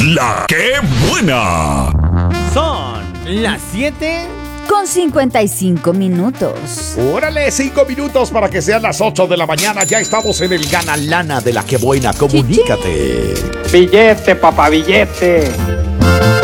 La que buena. Son las 7 con 55 minutos. Órale, 5 minutos para que sean las 8 de la mañana. Ya estamos en el Gana Lana de La que buena. Comunícate. Billete, papá, billete.